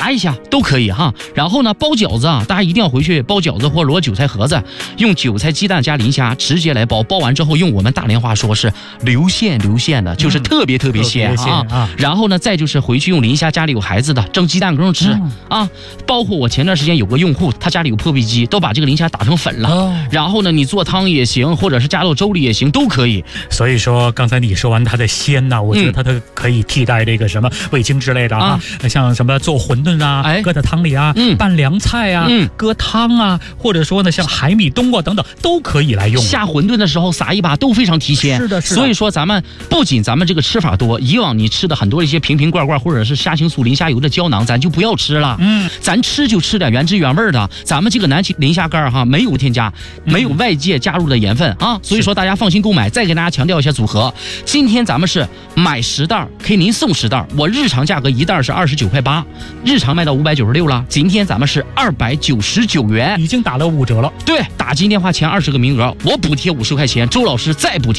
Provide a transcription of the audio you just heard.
炸一下都可以哈。然后呢，包饺子啊，大家一定要回去包饺子或摞韭菜盒子，用韭菜鸡蛋加磷虾直接来包，包完之后用我们大连话说是流线的，就是特别鲜啊。然后呢，再就是回去用磷虾，家里有孩子的蒸鸡蛋羹吃啊。包括我前段时间有个用户，他家里有破壁机，都把这个磷虾打成粉了。然后呢，你做汤也行，或者是加到粥里也行，都可以。 所以说，刚才你说完它的鲜呐，我觉得它可以替代这个什么味精之类的啊，像什么做馄饨啊，搁在汤里啊，拌凉菜啊，搁汤啊，或者说呢，像海米冬瓜等等都可以来用。 下馄饨的时候撒一把都非常提鲜。 是的。 所以说咱们不仅咱们这个吃法多，以往你吃的很多一些瓶罐或者是虾青素、磷虾油的胶囊，咱就不要吃了。咱吃就吃点原汁原味的。咱们这个南极磷虾干哈，没有添加，没有外界加入的盐分啊，所以说大家放心购买。再给大家强调一下组合，今天咱们是买10袋可以您送10袋，我日常价格1袋是29块8，日常卖到596了，今天咱们是299元， 已经打了5折了。 对，打进电话前20个名额，我补贴50块钱，周老师再补贴